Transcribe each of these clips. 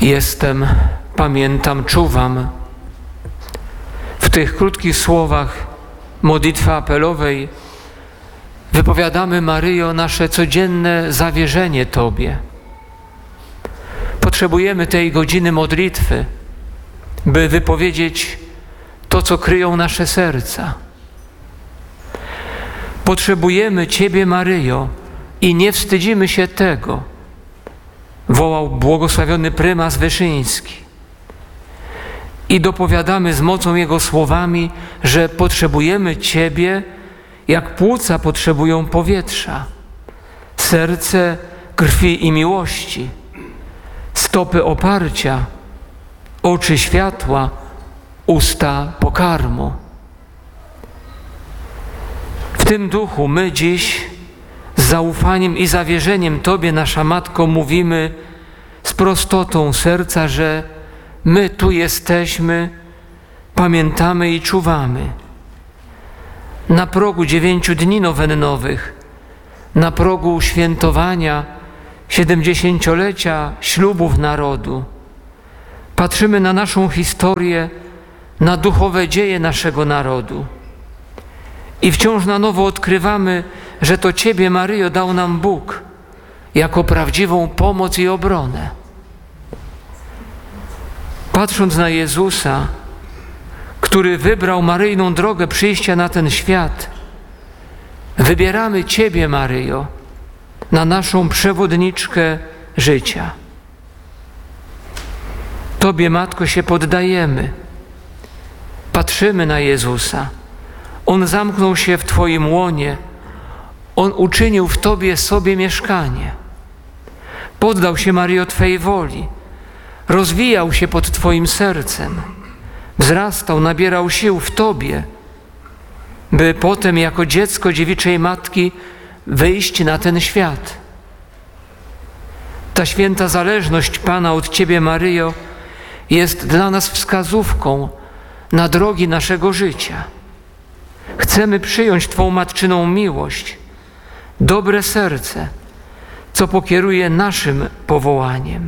Jestem, pamiętam, czuwam. W tych krótkich słowach modlitwy apelowej wypowiadamy, Maryjo, nasze codzienne zawierzenie Tobie. Potrzebujemy tej godziny modlitwy, by wypowiedzieć to, co kryją nasze serca. Potrzebujemy Ciebie, Maryjo, i nie wstydzimy się tego, wołał błogosławiony prymas Wyszyński. I dopowiadamy z mocą Jego słowami, że potrzebujemy Ciebie, jak płuca potrzebują powietrza, serce krwi i miłości, stopy oparcia, oczy światła, usta pokarmu. W tym duchu my dziś z zaufaniem i zawierzeniem Tobie, nasza Matko, mówimy z prostotą serca, że my tu jesteśmy, pamiętamy i czuwamy. Na progu 9 dni nowennowych, na progu świętowania 70-lecia ślubów narodu, patrzymy na naszą historię, na duchowe dzieje naszego narodu i wciąż na nowo odkrywamy, że to Ciebie, Maryjo, dał nam Bóg jako prawdziwą pomoc i obronę. Patrząc na Jezusa, który wybrał maryjną drogę przyjścia na ten świat, wybieramy Ciebie, Maryjo, na naszą przewodniczkę życia. Tobie, Matko, się poddajemy. Patrzymy na Jezusa. On zamknął się w Twoim łonie. On uczynił w Tobie sobie mieszkanie. Poddał się, Maryjo, Twej woli. Rozwijał się pod Twoim sercem. Wzrastał, nabierał sił w Tobie, by potem jako dziecko dziewiczej matki wyjść na ten świat. Ta święta zależność Pana od Ciebie, Maryjo, jest dla nas wskazówką na drogi naszego życia. Chcemy przyjąć Twą matczyną miłość, dobre serce, co pokieruje naszym powołaniem.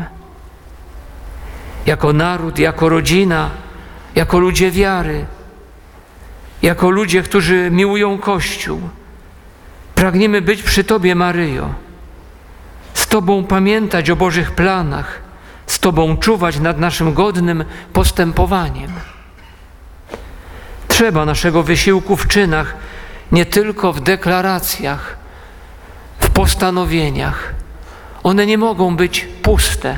Jako naród, jako rodzina, jako ludzie wiary, jako ludzie, którzy miłują Kościół, pragniemy być przy Tobie, Maryjo, z Tobą pamiętać o Bożych planach, z Tobą czuwać nad naszym godnym postępowaniem. Trzeba naszego wysiłku w czynach, nie tylko w deklaracjach, w postanowieniach. One nie mogą być puste.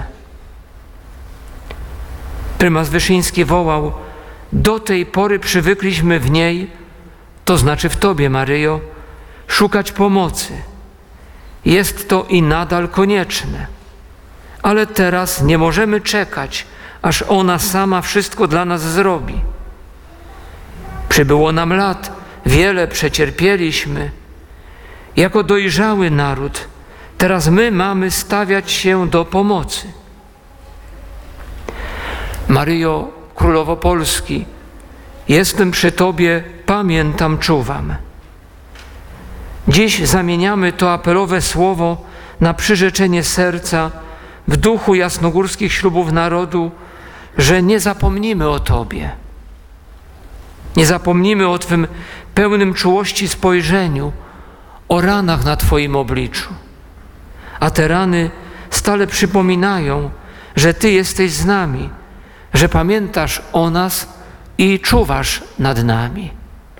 Prymas Wyszyński wołał: do tej pory przywykliśmy w niej, to znaczy w Tobie, Maryjo, szukać pomocy. Jest to i nadal konieczne, ale teraz nie możemy czekać, aż ona sama wszystko dla nas zrobi. Przybyło nam lat, wiele przecierpieliśmy. Jako dojrzały naród, teraz my mamy stawiać się do pomocy. Maryjo, Królowo Polski, jestem przy Tobie, pamiętam, czuwam. Dziś zamieniamy to apelowe słowo na przyrzeczenie serca w duchu jasnogórskich ślubów narodu, że nie zapomnimy o Tobie. Nie zapomnimy o Twym pełnym czułości spojrzeniu, o ranach na Twoim obliczu. A te rany stale przypominają, że Ty jesteś z nami, że pamiętasz o nas i czuwasz nad nami.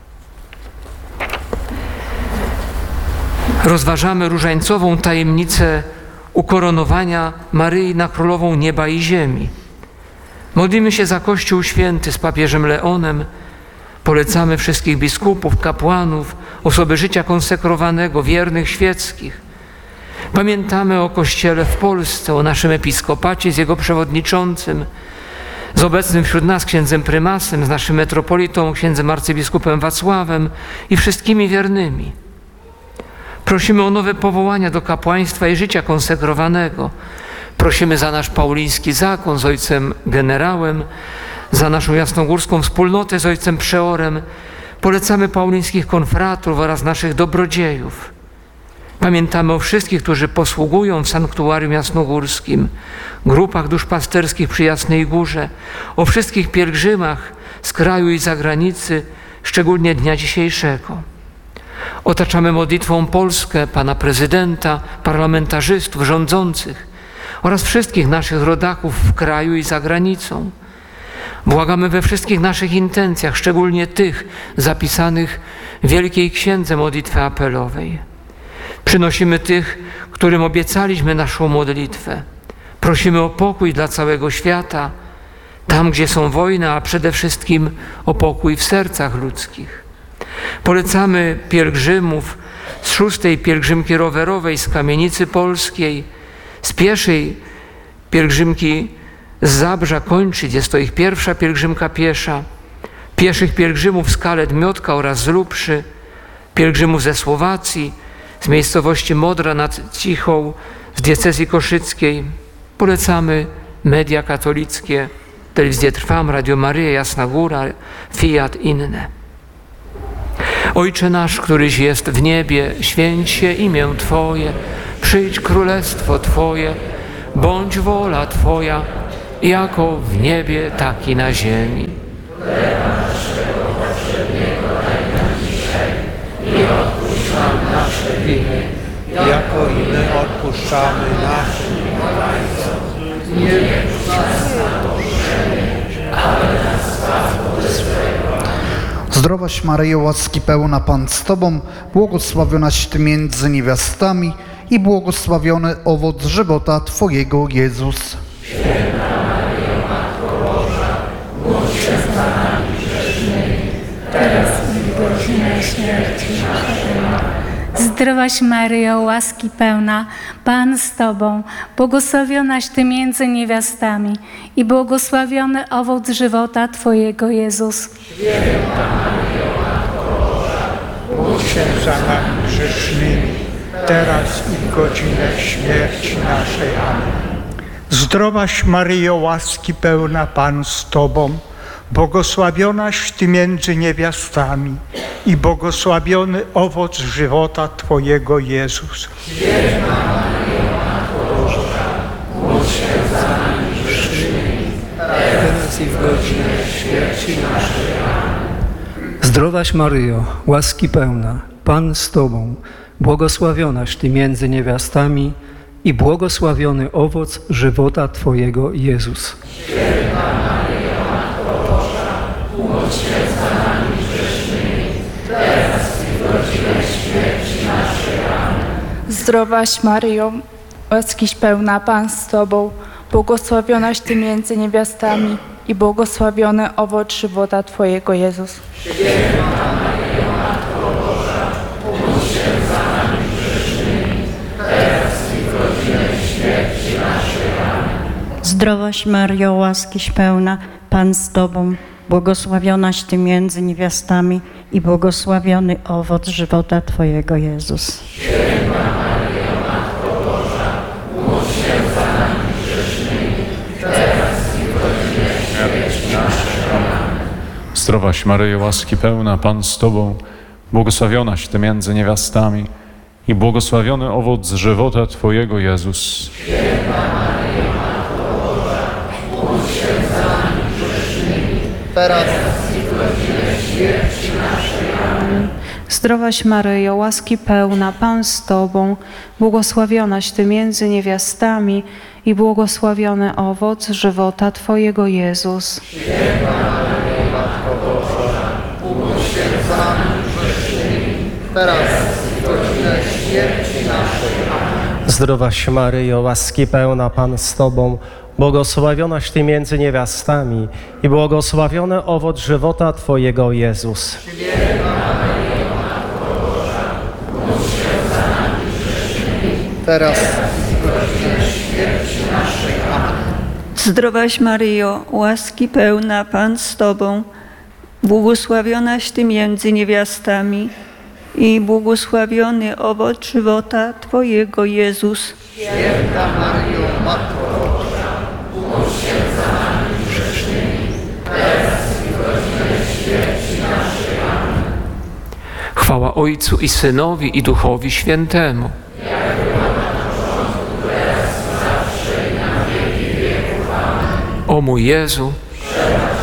Rozważamy różańcową tajemnicę ukoronowania Maryi na Królową Nieba i Ziemi. Modlimy się za Kościół Święty z papieżem Leonem. Polecamy wszystkich biskupów, kapłanów, osoby życia konsekrowanego, wiernych świeckich. Pamiętamy o Kościele w Polsce, o naszym episkopacie z jego przewodniczącym, z obecnym wśród nas księdzem prymasem, z naszym metropolitą, księdzem arcybiskupem Wacławem i wszystkimi wiernymi. Prosimy o nowe powołania do kapłaństwa i życia konsekrowanego. Prosimy za nasz pauliński zakon z ojcem generałem, za naszą jasnogórską wspólnotę z ojcem przeorem. Polecamy paulińskich konfratrów oraz naszych dobrodziejów. Pamiętamy o wszystkich, którzy posługują w sanktuarium jasnogórskim, grupach duszpasterskich przy Jasnej Górze, o wszystkich pielgrzymach z kraju i zagranicy, szczególnie dnia dzisiejszego. Otaczamy modlitwą Polskę, pana prezydenta, parlamentarzystów, rządzących oraz wszystkich naszych rodaków w kraju i za granicą. Błagamy we wszystkich naszych intencjach, szczególnie tych zapisanych w Wielkiej Księdze Modlitwy Apelowej. Przynosimy tych, którym obiecaliśmy naszą modlitwę. Prosimy o pokój dla całego świata, tam gdzie są wojny, a przede wszystkim o pokój w sercach ludzkich. Polecamy pielgrzymów z 6. pielgrzymki rowerowej z Kamienicy Polskiej, z pieszej pielgrzymki z Zabrza Kończyc, jest to ich pierwsza pielgrzymka piesza, pieszych pielgrzymów z Kalet Miotka oraz z Lubrzy, pielgrzymów ze Słowacji, z miejscowości Modra nad Cichą, z diecezji koszyckiej. Polecamy media katolickie, Telewizję Trwam, Radio Maryja, Jasna Góra, Fiat, inne. Ojcze nasz, któryś jest w niebie, święć się imię Twoje, przyjdź królestwo Twoje, bądź wola Twoja, jako w niebie, tak i na ziemi. Chleba naszego powszedniego daj nam dzisiaj i odpuść nam nasze winy, jako i my odpuszczamy naszym winowajcom. Nie wódź nas na pokuszenie, ale nas zbaw od złego. Zdrowaś Maryjo, łaski pełna, Pan z Tobą, błogosławionaś Ty między niewiastami i błogosławiony owoc żywota Twojego, Jezus. Święta Maryjo, Matko Boża, módl się za nami grzesznymi, teraz i w godzinę śmierci naszej. Zdrowaś Maryjo, łaski pełna, Pan z Tobą, błogosławionaś Ty między niewiastami i błogosławiony owoc żywota Twojego, Jezus. Święta Maryjo, Matko Boża, módl się za nami grzesznymi, teraz i w godzinę śmierci naszej. Amen. Zdrowaś Maryjo, łaski pełna, Pan z Tobą, błogosławionaś Ty między niewiastami i błogosławiony owoc żywota Twojego, Jezus. Święta Maryjo, Matko Boża, módl się za nami grzesznymi, teraz i w godzinę śmierci naszej. Amen. Zdrowaś Maryjo, łaski pełna, Pan z Tobą, błogosławionaś Ty między niewiastami i błogosławiony owoc żywota Twojego, Jezus. Święta Maryjo, Matko Boża, módl się za nami grzesznymi, teraz i w godzinę śmierci naszej. Amen. Zdrowaś Maryjo, łaskiś pełna, Pan z Tobą, błogosławionaś Ty między niewiastami i błogosławiony owoc żywota Twojego, Jezus. Święta Maryjo, Matko Boża, módl się za nami grzesznymi, teraz i w godzinę śmierci naszej. Amen. Zdrowaś Maryjo, łaskiś pełna, Pan z Tobą, błogosławionaś Ty między niewiastami i błogosławiony owoc żywota Twojego, Jezus. Święta Maryjo, Matko Boża, módl się za nami grzesznymi, teraz i w godzinę śmierci naszej. Amen. Zdrowaś Maryjo, łaski pełna, Pan z Tobą, błogosławionaś Ty między niewiastami i błogosławiony owoc żywota Twojego, Jezus. Święta Maryjo, Matko Boża, módl się za nami grzesznymi, Teraz i w godzinę śmierci naszej. Amen. Zdrowaś Maryjo, łaski pełna, Pan z Tobą, błogosławionaś Ty między niewiastami i błogosławiony owoc żywota Twojego, Jezus. Święta Maryjo, Matko Boża, módl się za nami grzesznymi, teraz i w godzinę śmierci naszej. Amen. Zdrowaś Maryjo, łaski pełna, Pan z Tobą, błogosławionaś Ty między niewiastami i błogosławiony owoc żywota Twojego, Jezus. Święta Maryjo, Matko Boża, módl się za nami grzesznymi, teraz i w godzinę śmierci naszej. Amen. Zdrowaś Maryjo, łaski pełna, Pan z Tobą, błogosławionaś Ty między niewiastami i błogosławiony owoc żywota Twojego, Jezus. Święta Maryjo, Matko Boża, módl się za nami grzesznymi, teraz i w godzinę śmierci naszej. Amen. Chwała Ojcu i Synowi i Duchowi Świętemu. O mój Jezu,